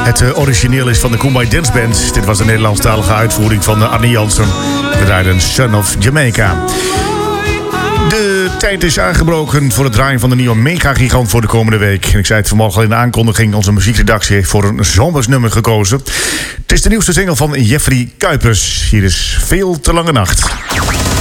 Het origineel is van de Kumbaya Dance Band. Dit was de Nederlandstalige uitvoering van Annie Jansen. We draaiden Son of Jamaica. De tijd is aangebroken voor het draaien van de nieuwe mega-gigant voor de komende week. En ik zei het vanmorgen al in de aankondiging. Onze muziekredactie heeft voor een zomersnummer gekozen. Het is de nieuwste single van Jeffrey Kuipers. Hier is Veel te lange nacht.